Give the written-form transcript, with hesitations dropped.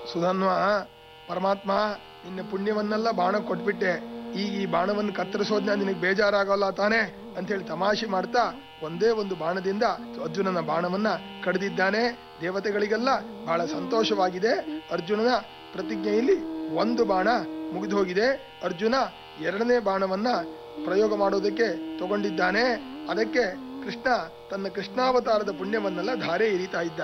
ಸುಧನ್ವ, ಪರಮಾತ್ಮ ನಿನ್ನ ಪುಣ್ಯವನ್ನೆಲ್ಲ ಬಾಣ ಕೊಟ್ಬಿಟ್ಟೆ, ಈಗ ಈ ಬಾಣವನ್ನು ಕತ್ತರಿಸೋದ್ನ ನಿನಗೆ ಬೇಜಾರಾಗಲ್ಲ ತಾನೆ ಅಂತ ಹೇಳಿ ತಮಾಷೆ ಮಾಡ್ತಾ ಒಂದೇ ಒಂದು ಬಾಣದಿಂದ ಅರ್ಜುನನ ಬಾಣವನ್ನ ಕಡಿದಿದ್ದಾನೆ. ದೇವತೆಗಳಿಗೆಲ್ಲ ಬಹಳ ಸಂತೋಷವಾಗಿದೆ. ಅರ್ಜುನನ ಪ್ರತಿಜ್ಞೆಯಲ್ಲಿ ಒಂದು ಬಾಣ ಮುಗಿದು ಹೋಗಿದೆ. ಅರ್ಜುನ ಎರಡನೇ ಬಾಣವನ್ನ ಪ್ರಯೋಗ ಮಾಡೋದಕ್ಕೆ ತಗೊಂಡಿದ್ದಾನೆ. ಅದಕ್ಕೆ ಕೃಷ್ಣ ತನ್ನ ಕೃಷ್ಣಾವತಾರದ ಪುಣ್ಯವನ್ನೆಲ್ಲ ಧಾರೆ ಎರಿತಾ ಇದ್ದಾನೆ.